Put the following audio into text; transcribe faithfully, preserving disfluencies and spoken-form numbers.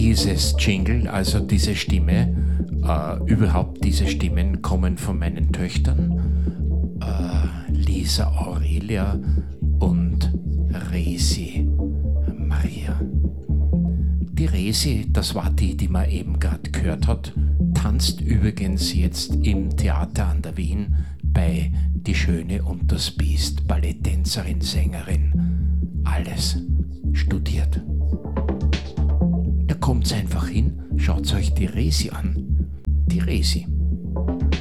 Dieses Jingle, also diese Stimme, äh, überhaupt diese Stimmen kommen von meinen Töchtern, äh, Lisa Aurelia und Resi Maria. Die Resi, das war die, die man eben gerade gehört hat, tanzt übrigens jetzt im Theater an der Wien bei Die Schöne und das Biest, Balletttänzerin, Sängerin, alles studiert. Da kommt's einfach hin, schaut euch die Resi an. Die Resi.